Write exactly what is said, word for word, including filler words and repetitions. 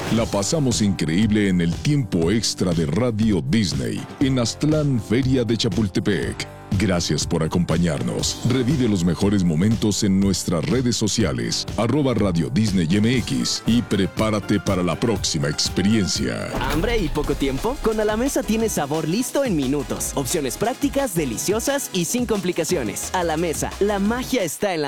La pasamos increíble en el tiempo extra de Radio Disney en Aztlán, Feria de Chapultepec. Gracias por acompañarnos. Revive los mejores momentos en nuestras redes sociales, arroba Radio Disney M X, y prepárate para la próxima experiencia. ¿Hambre y poco tiempo? Con A la Mesa tienes sabor listo en minutos. Opciones prácticas, deliciosas y sin complicaciones. A la Mesa, la magia está en la